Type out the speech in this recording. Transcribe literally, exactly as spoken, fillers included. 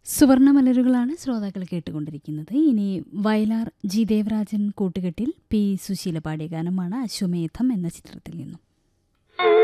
സുവർണമലരുകളാണ് ശ്രോതാക്കൾ കേട്ടുകൊണ്ടിരിക്കുന്നത്. ഇനി വയലാർ ജി ദേവരാജൻ കൂട്ടുകെട്ടിൽ പി സുശീല പാടിയ ഗാനമാണ് അശ്വമേധം എന്ന ചിത്രത്തിൽ നിന്നും.